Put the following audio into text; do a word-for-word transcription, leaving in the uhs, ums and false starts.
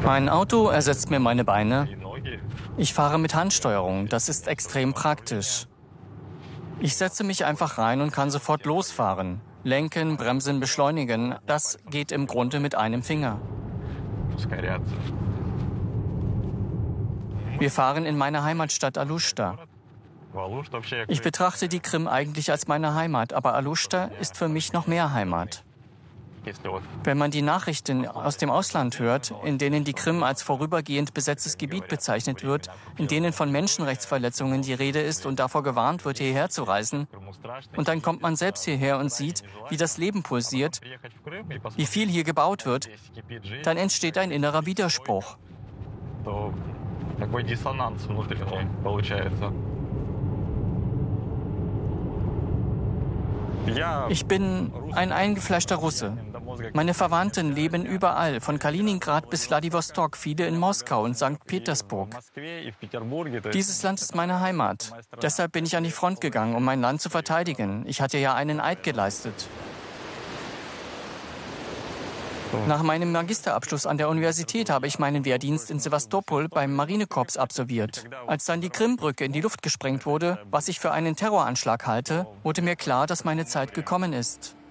Mein Auto ersetzt mir meine Beine. Ich fahre mit Handsteuerung. Das ist extrem praktisch. Ich setze mich einfach rein und kann sofort losfahren. Lenken, bremsen, beschleunigen, das geht im Grunde mit einem Finger. Wir fahren in meine Heimatstadt Aluschta. Ich betrachte die Krim eigentlich als meine Heimat, aber Aluschta ist für mich noch mehr Heimat. Wenn man die Nachrichten aus dem Ausland hört, in denen die Krim als vorübergehend besetztes Gebiet bezeichnet wird, in denen von Menschenrechtsverletzungen die Rede ist und davor gewarnt wird, hierher zu reisen, und dann kommt man selbst hierher und sieht, wie das Leben pulsiert, wie viel hier gebaut wird, dann entsteht ein innerer Widerspruch. Ich bin ein eingefleischter Russe. Meine Verwandten leben überall, von Kaliningrad bis Wladiwostok, viele in Moskau und Sankt Petersburg. Dieses Land ist meine Heimat. Deshalb bin ich an die Front gegangen, um mein Land zu verteidigen. Ich hatte ja einen Eid geleistet. Nach meinem Magisterabschluss an der Universität habe ich meinen Wehrdienst in Sewastopol beim Marinekorps absolviert. Als dann die Krimbrücke in die Luft gesprengt wurde, was ich für einen Terroranschlag halte, wurde mir klar, dass meine Zeit gekommen ist.